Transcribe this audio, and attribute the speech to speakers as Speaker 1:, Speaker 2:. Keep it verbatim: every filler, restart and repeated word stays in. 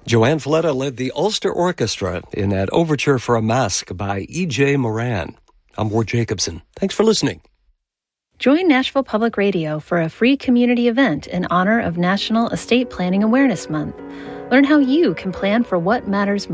Speaker 1: Joanne Falletta led the Ulster Orchestra in that Overture for a Mask by E J. Moran. I'm Ward Jacobson. Thanks for listening.
Speaker 2: Join Nashville Public Radio for a free community event in honor of National Estate Planning Awareness Month. Learn how you can plan for what matters most.